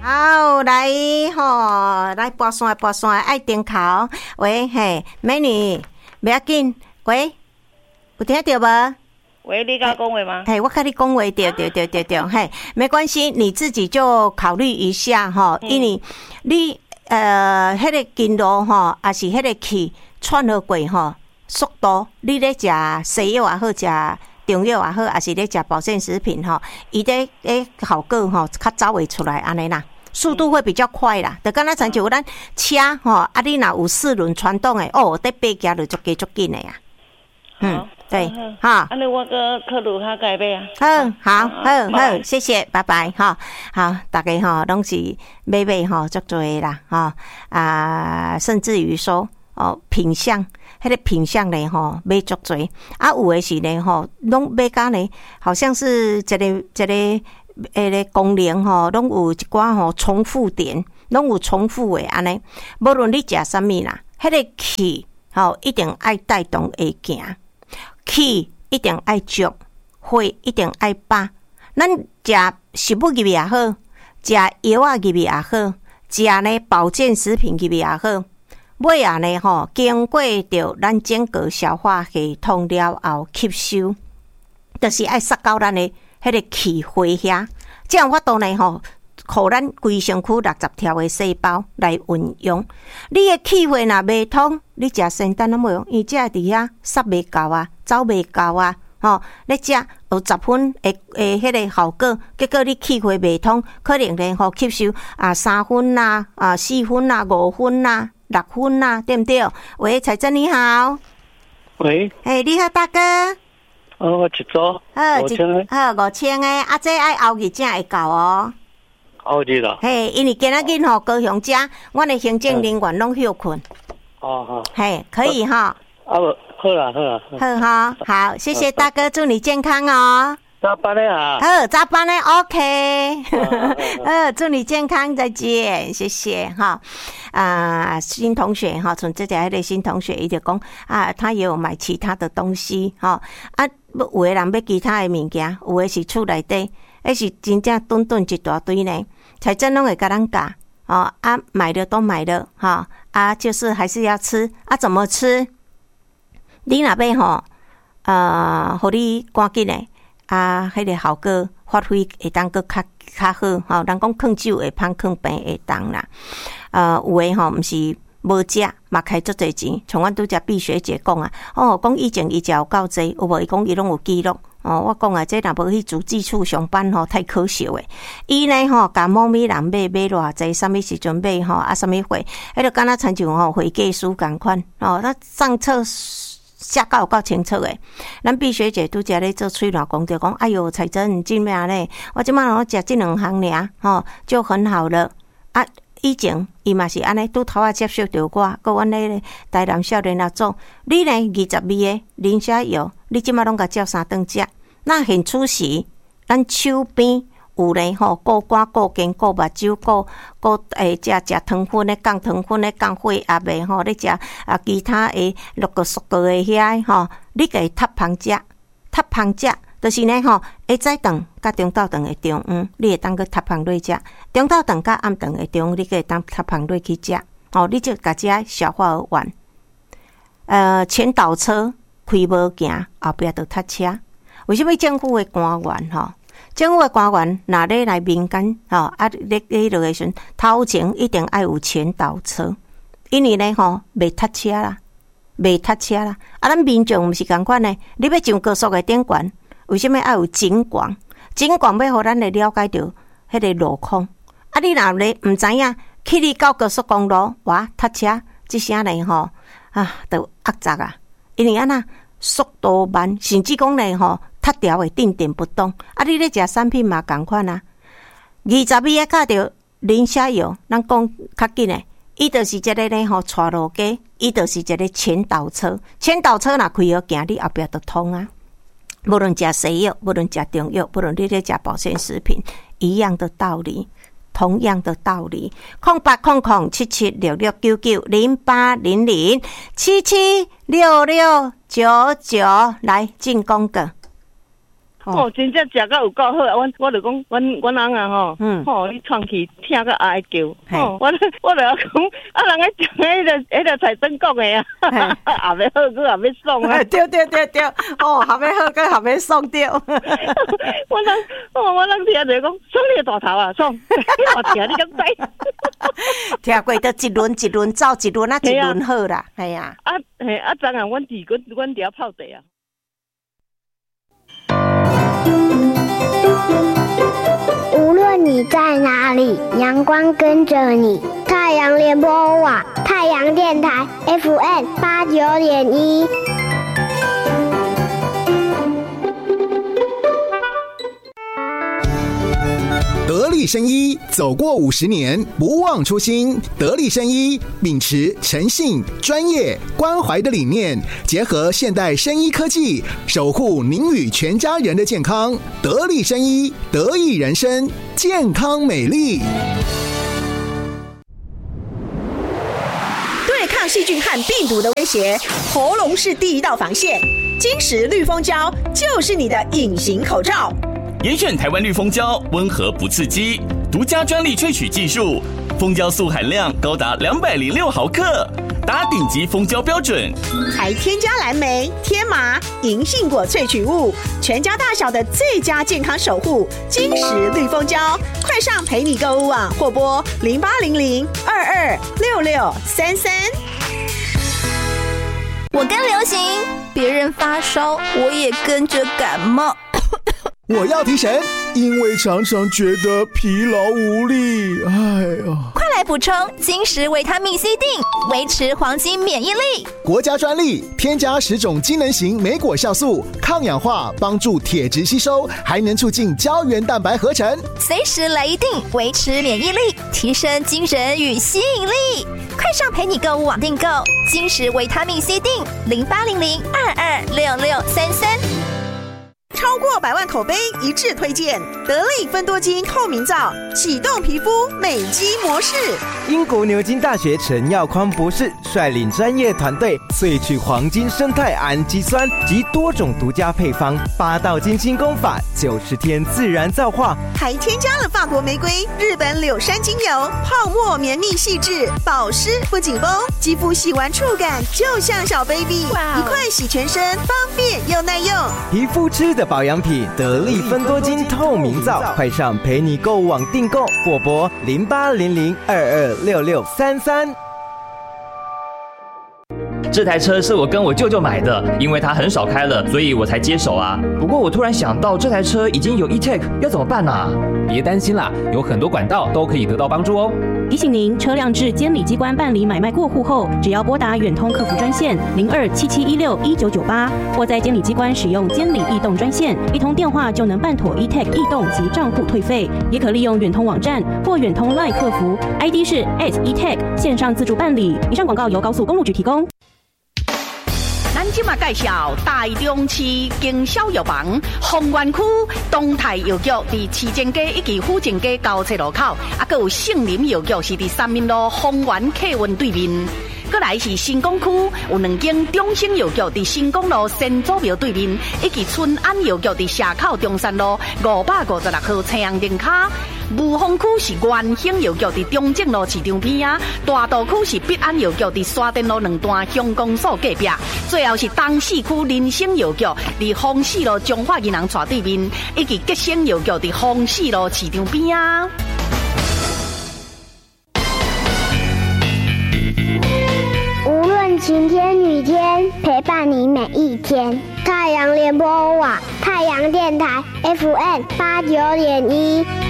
好，来来跋山，爱顶头。喂，嘿，美女，不要紧。喂，有听到无？ 喂，你甲我讲话吗？ 嘿，我跟你讲话，对，嘿，没关系，你自己就考虑一下哈，因为你迄个筋络哈，还是迄个气喘好过哈，速度，你咧食西药也好，食中药也好，还是咧食保健食品哈，伊咧效果吼较早会出来安尼啦。速度会比较快啦，就敢若亲像咱车吼，啊你若有4轮传动诶，哦，得爬行就足紧诶呀。对，哈。 安尼我个考虑下改变啊。 好，谢谢，拜拜，哈。好，大家吼拢是买吼足多啦，甚至于说品相，迄个品相咧吼买足多，啊有诶是咧吼，拢买甲咧，好像是一个。功能吼，拢有一寡吼重复点，拢有重复诶安尼。无论你食啥物啦，迄个气吼一定爱带动会行，气一定爱足，火一定爱饱。咱食食物入去也好，食药啊入去也好，食呢保健食品入去也好，尾啊呢吼经过着咱整个消化系统了后吸收，就是爱杀到咱的。迄个气血遐，这样法度呢吼，互咱规身躯60条的细胞来运用。你的气血若未通，你食仙丹都无用，因为这伫遐杀未够啊，走未够啊，吼，你食有10分迄个效果，结果你气血未通，可能呢吼吸收3分啦，4分啦，5分啦，6分啦，对不对？喂，彩珍你好。 喂。 你好，大哥。 我一组 5000个，这爱后日才会到哦。 后日啦。 嘿，因为今仔日吼高雄遮，阮的行政人员拢休困。 好。 嘿，可以哈。 好啦。 好，谢谢大哥，祝你健康哦。 早班的啊。 早班的 OK。祝你健康，再见，谢谢哈。新同学哈，从这条迄个新同学伊就讲他也有买其他的东西哈有的人要其他的物件，有的是厝内底，迄是真正顿一大堆呢。财政拢会甲咱教买的都买了哈就是还是要吃怎么吃？你若要吼互你赶紧的迄个效果发挥会当搁较好吼，人讲囥酒会芳，囥病会当啦。有的吼毋是无食嘛开足侪钱，像阮拄则碧学姐讲讲以前伊食有够济，有无？伊讲伊拢有记录我讲这若无去主计处上班吼，太可惜诶。伊呢吼，甲某米人买偌济，啥物时阵买吼啥物货，迄个敢若亲像吼会计师共款他上册写到有够清楚诶。咱碧学姐拄则咧做喙软讲着讲，哎哟，彩珍真咩咧？我即摆我食这2项尔就很好了以前伊嘛是安尼，拄头接受着我，佮阮咧台南少年阿组，你呢20味的磷虾油，你即摆拢甲照3顿食。那现此时，咱手边有咧顾肝、顾筋、顾目睭、顾食糖分的、降糖分的、降血压的咧食其他的六个熟个的遐你家塌芳食。就是呢下早顿甲中昼顿的中午，你会当去塌芳落食；中昼顿甲暗顿的中午，你会当塌芳落去食。你就甲这消化而完。前导车开无行，后壁就塞车。为什么政府的官员政府的官员若咧来民间咧落个时阵，头前一定爱有前导车，因为呢袂塞车啦。咱民众毋是共款呢，你要上高速的顶悬。为什么要有警广？警广要互咱来了解到迄个路况。你若咧毋知影，去你到高速公路，哇，塞车，即声咧就压杂因为那速度慢，甚至讲咧塞条的定点不动。你咧食产品嘛共款20米甲着磷虾油，咱讲较紧诶，伊就是一个咧带路家，伊就是一个前导车。前导车若开了行，你后壁就通无论食西药，无论食中药，无论你咧食保健食品，一样的道理，同样的道理。08007766990800776699来进攻个。 真正食到有够好，我就讲，阮翁啊你创起听个哀叫，我就讲，人家讲迄个菜灯讲的啊，还没好，佮还没送啊， 对，还没好，佮还没送掉。 我人听就讲，送你个大头啊，送，我听你咁知， 听过都一轮走一轮啊，一轮好啦，系啊， 昨晚阮伫遐泡茶啊。 无论你在哪里，阳光跟着你。太阳联播网，太阳电台 FM89.1。 得力生医走过50年，不忘初心。得力生医秉持诚信、专业、关怀的理念，结合现代生医科技，守护您与全家人的健康。得力生医，得益人生，健康美丽。 对抗细菌和病毒的威胁，喉咙是第一道防线。金石绿蜂胶就是你的隐形口罩。 严选台湾绿蜂胶，温和不刺激，独家专利萃取技术，蜂胶素含量高达206毫克，达顶级蜂胶标准， 还添加蓝莓、天麻、银杏果萃取物，全家大小的最佳健康守护。金石绿蜂胶，快上陪你购物网或拨0800226633。 我跟流行，别人发烧，我也跟着感冒。 我要提神，因为常常觉得疲劳无力。 快来补充金石维他命 C 锭，维持黄金免疫力。 国家专利，添加10种机能型莓果酵素，抗氧化，帮助铁质吸收，还能促进胶原蛋白合成。 随时来一锭，维持免疫力，提升精神与吸引力。快上陪你购物网订购金石维他命 C 锭，0800226633。 超过100万口碑一致推荐得力芬多精透明皂，启动皮肤美肌模式。 英国牛津大学陈耀匡博士率领专业团队萃取黄金生态氨基酸及多种独家配方，8道金清功法，90天自然皂化， 还添加了法国玫瑰、日本柳杉精油，泡沫绵密细致，保湿不紧绷，肌肤洗完触感就像小 baby， 一块洗全身，方便又耐用。 皮肤吃的保养品得力芬多精透明皂，快上陪你购物网订购或拨0800226633。 这台车是我跟我舅舅买的，因为他很少开了，所以我才接手啊。不过我突然想到，这台车已经有 eTag， 要怎么办啊？ 别担心啦，有很多管道都可以得到帮助哦。 提醒您，车辆至监理机关办理买卖过户后，只要拨打远通客服专线0277161998，或在监理机关使用监理易动专线，一通电话就能办妥 eTag 易动及账户退费。也可利用远通网站或远通 LINE 客服 ，ID 是 @eTag 线上自助办理。以上广告由高速公路局提供。 咱今嘛介绍台中市经销药房丰原区东泰药局，伫市政街以及府政街交叉路口，还有杏林药局是伫3民路丰原客运对面。过来是新港区有2间中兴药局伫新港路新祖庙对面，以及春安药局伫社口中山路556号青阳灯卡。雾峰区是元兴药局伫中正路市场边啊，大道区是必安药局伫沙田路2段乡公所隔壁，最后是东市区林生药局伫丰市路中华银行斜对面，以及吉生药局伫丰市路市场边啊。 无论晴天雨天，陪伴你每一天。太阳联播网，太阳电台 FM89.1。